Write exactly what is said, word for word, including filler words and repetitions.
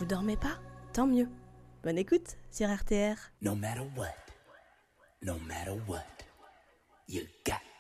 Vous dormez pas? Tant mieux. Bonne écoute sur R T R. No matter what, no matter what, you got